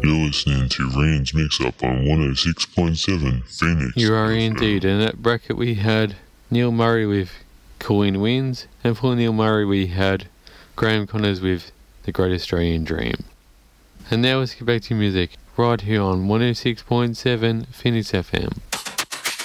You're listening to Rand's Mix-Up on 106.7 Phoenix. You are FM. indeed. In that bracket we had Neil Murray with Cool in Winds, and for Neil Murray we had Graham Connors with The Great Australian Dream. And now let's get back to music, right here on 106.7 Phoenix FM.